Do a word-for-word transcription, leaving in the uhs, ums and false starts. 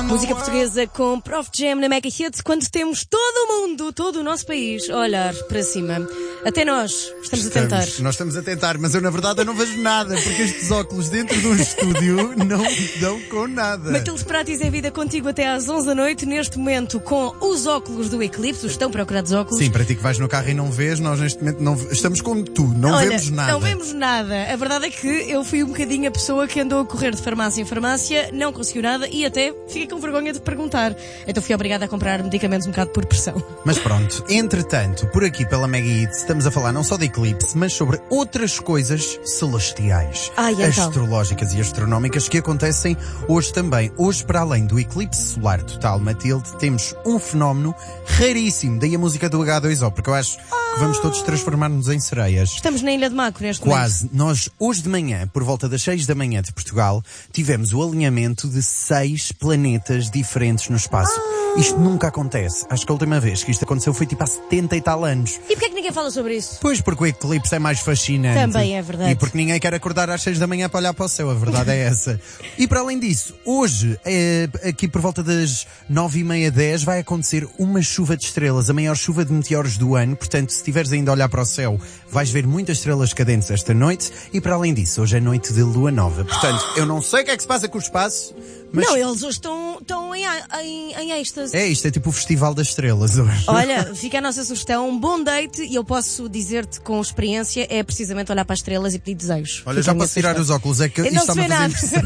Música portuguesa com Prof Jam na Mega Hits, quando temos todo o mundo, todo o nosso país a olhar para cima. Até nós estamos, estamos a tentar. Nós estamos a tentar, mas eu na verdade eu não vejo nada, porque estes óculos dentro de um estúdio não dão com nada. Matilde Pratis é vida contigo até às onze da noite, neste momento com os óculos do Eclipse, os tão procurados óculos. Sim, para ti que vais no carro e não vês, nós neste momento não, estamos como tu, não Olha, vemos nada. Não vemos nada. A verdade é que eu fui um bocadinho a pessoa que andou a correr de farmácia em farmácia, não conseguiu nada e até fiquei com vergonha de perguntar. Então fui obrigada a comprar medicamentos um bocado por pressão. Mas pronto, entretanto, por aqui pela Mega Hits estamos a falar não só de eclipse, mas sobre outras coisas celestiais, Ai, então. astrológicas e astronómicas que acontecem hoje também. Hoje, para além do eclipse solar total, Matilde, temos um fenómeno raríssimo. Daí a música do H dois O, porque eu acho que vamos todos transformar-nos em sereias. Estamos na Ilha de Maco neste Quase. momento. Nós, hoje de manhã, por volta das seis da manhã de Portugal, tivemos o alinhamento de seis planetas diferentes no espaço. Ah. Isto nunca acontece. Acho que a última vez que isto aconteceu foi tipo há setenta e tal anos. E porquê é que ninguém fala sobre isso? Pois, porque o eclipse é mais fascinante. Também é verdade. E porque ninguém quer acordar às seis da manhã para olhar para o céu. A verdade é essa. E para além disso, hoje, é, aqui por volta das nove e meia, dez, vai acontecer uma chuva de estrelas, a maior chuva de meteoros do ano. Portanto, se estiveres ainda a olhar para o céu, vais ver muitas estrelas cadentes esta noite. E para além disso, hoje é noite de lua nova. Portanto, eu não sei o que é que se passa com o espaço, mas... Não, eles hoje estão, estão em, em, em êxtase. É isto, é tipo o Festival das Estrelas hoje. Olha, fica a nossa sugestão, um bom date, e eu posso dizer-te com experiência, é precisamente olhar para as estrelas e pedir desejos. Olha, Fica já a minha posso tirar sugestão. os óculos, é que Eu isto não está-me se vê a fazer nada. impressão.